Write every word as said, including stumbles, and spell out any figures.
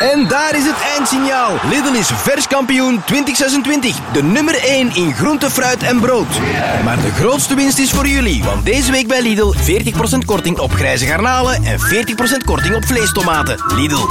En daar is het eindsignaal. Lidl is vers kampioen twintig zesentwintig. De nummer één in groente, fruit en brood. Maar de grootste winst is voor jullie. Want deze week bij Lidl veertig procent korting op grijze garnalen en veertig procent korting op vleestomaten. Lidl,